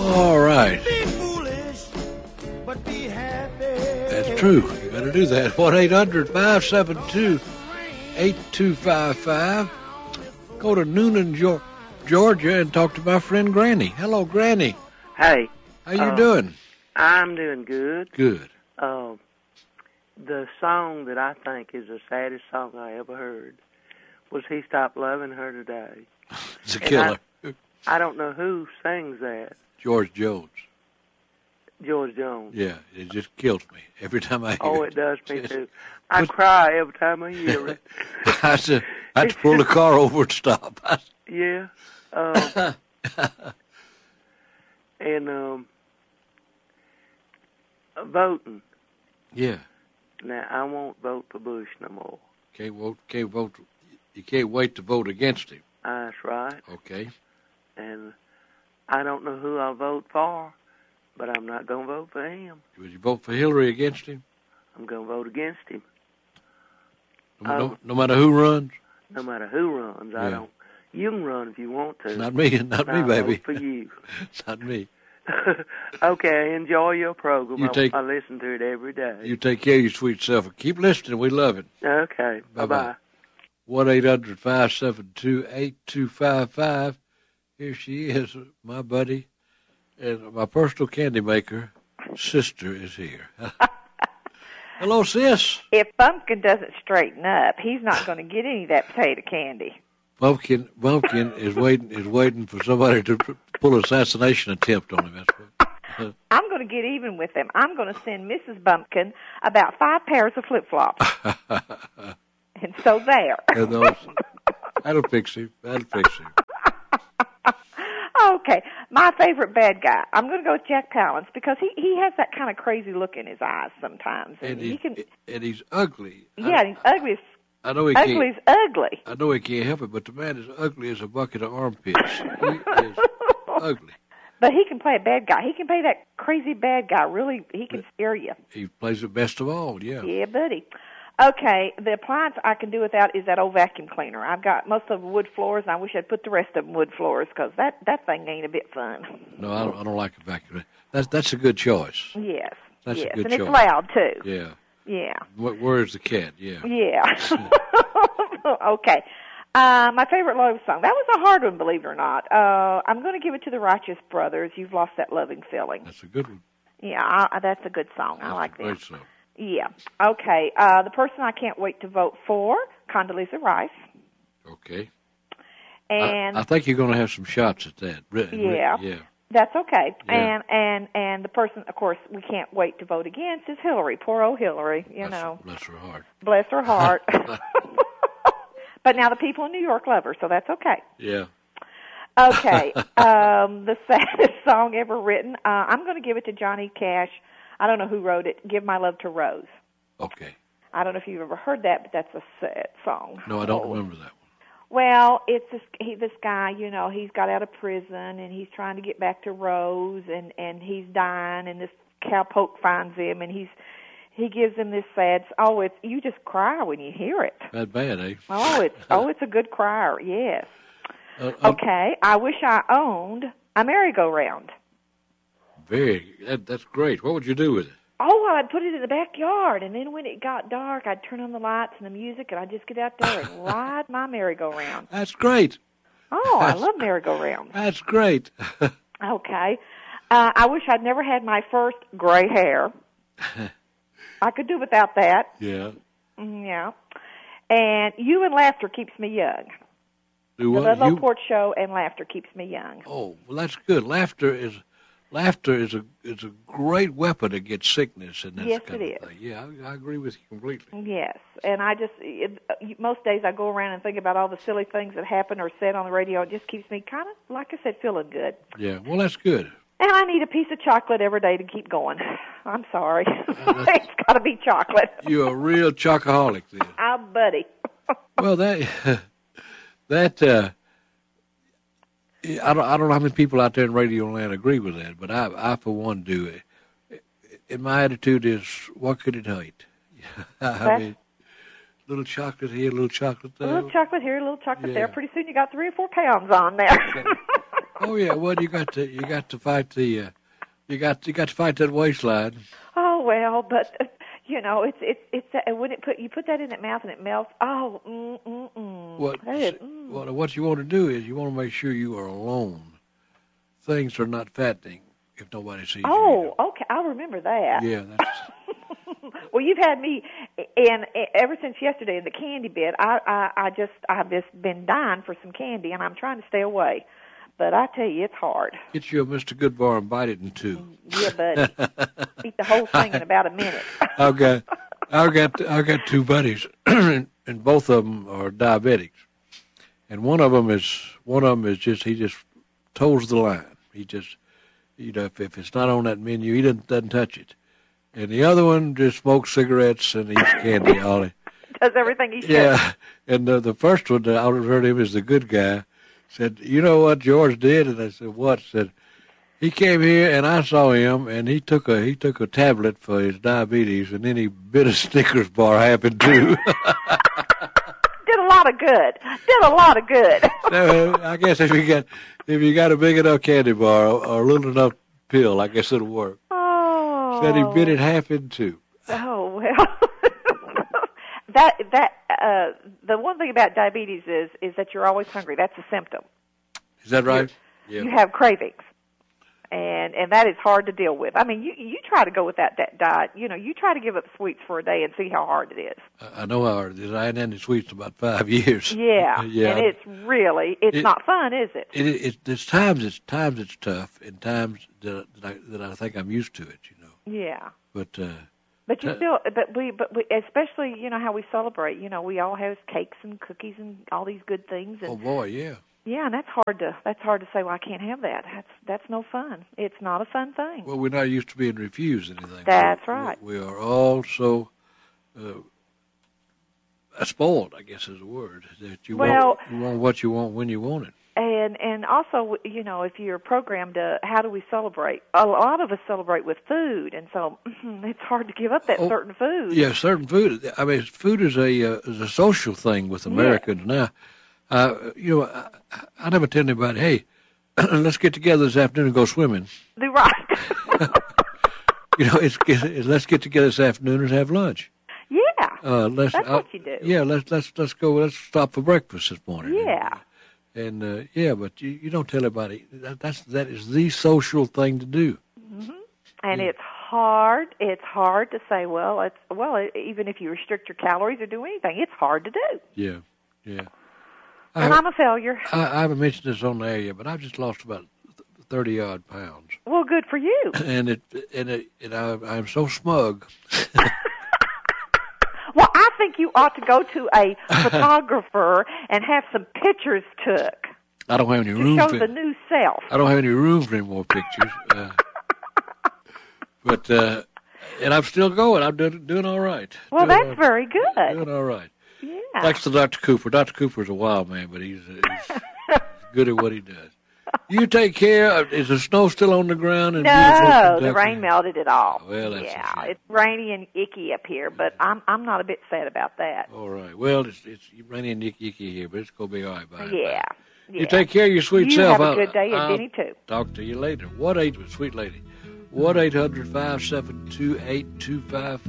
All right. Be foolish, but be happy. That's true. You better do that. 1-800-572-8255. Go to Noonan, Georgia, and talk to my friend Granny. Hello, Granny. Hey. How you doing? I'm doing good. Good. The song that I think is the saddest song I ever heard was He Stopped Loving Her Today. It's a killer. I don't know who sings that. George Jones. George Jones. Yeah, it just kills me every time I hear it. Oh, it does me too. I cry every time I hear it. I had to pull the car over and stop. Yeah. And voting. Yeah. Now, I won't vote for Bush no more. Can't vote. You can't wait to vote against him. That's right. Okay. And I don't know who I'll vote for, but I'm not going to vote for him. Would you vote for Hillary against him? I'm going to vote against him. No matter who runs? No matter who runs. Yeah. I don't. You can run if you want to. Not me, not me, baby. Vote for you. Not me. Okay, enjoy your program. I listen to it every day. You take care of your sweet self. Keep listening. We love it. Okay. Bye-bye. 1-800-572-8255. Here she is, my buddy, and my personal candy maker, sister, is here. Hello, sis. If Bumpkin doesn't straighten up, he's not going to get any of that potato candy. Bumpkin is waiting for somebody to pull an assassination attempt on him. That's what. I'm going to get even with him. I'm going to send Mrs. Bumpkin about 5 pairs of flip-flops. And so there. That'll fix him. Okay, my favorite bad guy. I'm going to go with Jack Palance because he has that kind of crazy look in his eyes sometimes, and he's ugly. Yeah, he's ugly. I know he Ugly's ugly. I know he can't help it, but the man is ugly as a bucket of armpits. He is ugly. But he can play a bad guy. He can play that crazy bad guy. Really, he can scare you. He plays the best of all. Yeah. Yeah, buddy. Okay, the appliance I can do without is that old vacuum cleaner. I've got most of them wood floors, and I wish I'd put the rest of them wood floors because that thing ain't a bit fun. No, I don't like a vacuum. That's a good choice. Yes. That's a good choice. And it's loud, too. Yeah. Yeah. Where's the cat? Yeah. Yeah. Okay. My favorite love song. That was a hard one, believe it or not. I'm going to give it to the Righteous Brothers. You've Lost That Loving Feeling. That's a good one. Yeah, that's a good song. I like that. Great song. Yeah. Okay. The person I can't wait to vote for, Condoleezza Rice. Okay. And I think you're going to have some shots at that. Yeah. Yeah. That's okay. Yeah. And the person, of course, we can't wait to vote against is Hillary. Poor old Hillary, you know. Bless her heart. Bless her heart. But now the people in New York love her, so that's okay. Yeah. Okay. The saddest song ever written. I'm going to give it to Johnny Cash. I don't know who wrote it. Give My Love to Rose. Okay. I don't know if you've ever heard that, but that's a sad song. No, I don't remember that one. Well, it's this guy, you know, he's got out of prison, and he's trying to get back to Rose, and he's dying, and this cowpoke finds him, and he gives him this sad. You just cry when you hear it. That bad, eh? It's a good crier. Yes. Okay. I wish I owned a merry-go-round. That's great. What would you do with it? Oh, I'd put it in the backyard, and then when it got dark, I'd turn on the lights and the music, and I'd just get out there and ride my merry-go-round. That's great. Oh, I love merry-go-rounds. That's great. Okay. I wish I'd never had my first gray hair. I could do without that. Yeah. Yeah. And you and laughter keeps me young. Do what? The Ludlow Port Show and laughter keeps me young. Oh, well, that's good. Laughter is a great weapon against sickness and that kind of thing. Yeah, I agree with you completely. Yes, and most days I go around and think about all the silly things that happen or said on the radio. It just keeps me kind of, like I said, feeling good. Yeah, well, that's good. And I need a piece of chocolate every day to keep going. I'm sorry. It's got to be chocolate. You're a real chocoholic then. Oh, buddy. Well, I don't know how many people out there in radio land agree with that, but I for one do. And my attitude is, what could it hurt? I mean, little chocolate here, little chocolate there. A little chocolate here, a little chocolate there. Pretty soon you got 3 or 4 pounds on there. Oh yeah, well you got to fight the you got to fight that waistline. Oh well, but it's when you put that in the mouth and it melts. Oh, What you want to do is you want to make sure you are alone. Things are not fattening if nobody sees you. Oh, okay, I'll remember that. Yeah, that's. Well, you've had me, and ever since yesterday in the candy bit, I've just been dying for some candy, and I'm trying to stay away. But I tell you, it's hard. Get you a Mr. Goodbar and bite it in two. Yeah, buddy. Eat the whole thing in about a minute. I've got two buddies, and both of them are diabetics, and one of them is just he just toes the line. He just if it's not on that menu, he doesn't touch it. And the other one just smokes cigarettes and eats candy all day. Does everything he should. Yeah, and the first one that I heard him is the good guy. Said, you know what George did? And I said, what? Said, he came here and I saw him and he took a tablet for his diabetes and then he bit a Snickers bar half in two. Did a lot of good. So, I guess if you got a big enough candy bar or a little enough pill, I guess it'll work. Oh. Said he bit it half in two. Oh well. The one thing about diabetes is that you're always hungry. That's a symptom. Is that right? You have cravings, and that is hard to deal with. I mean, you try to go with that diet. You try to give up sweets for a day and see how hard it is. I know how hard it is. I hadn't had any sweets in about 5 years. Yeah, yeah. And it's not fun, is it? There's times it's tough, and times that I think I'm used to it. Yeah. But you still, but we, especially, how we celebrate. We all have cakes and cookies and all these good things. And, oh boy, yeah. Yeah, and that's hard to say. Well, I can't have that. That's no fun. It's not a fun thing. Well, we're not used to being refused anything. That's right. We are all so spoiled, I guess is the word. That you want what you want when you want it. And also, if you're programmed to, how do we celebrate? A lot of us celebrate with food, and so it's hard to give up that certain food. Yeah, certain food. I mean, food is a social thing with Americans now. I never tell anybody, hey, let's get together this afternoon and go swimming. Right. It's let's get together this afternoon and have lunch. Yeah. That's what you do. Yeah, let's go. Let's stop for breakfast this morning. Yeah. And but you don't tell anybody that is the social thing to do. Mm-hmm. And it's hard. It's hard to say. Even if you restrict your calories or do anything, it's hard to do. Yeah. And I'm a failure. I haven't mentioned this on the air yet, but I've just lost about 30-odd pounds. Well, good for you. And I'm so smug. Well, I think you ought to go to a photographer and have some pictures took. I don't have any room to show the new self. I don't have any room for any more pictures. But and I'm still going. I'm doing all right. Well, that's very good. Doing all right. Yeah. Thanks to Dr. Cooper. Dr. Cooper's a wild man, but he's good at what he does. You take care. Is the snow still on the ground? No, the rain melted it all. Well, that's it's rainy and icky up here, but I'm not a bit sad about that. All right. Well, it's rainy and icky here, but it's gonna be all right. Yeah. You take care of your sweet you self. You have a good day, and Denny too. Talk to you later. Sweet lady. 1-800-572-8255.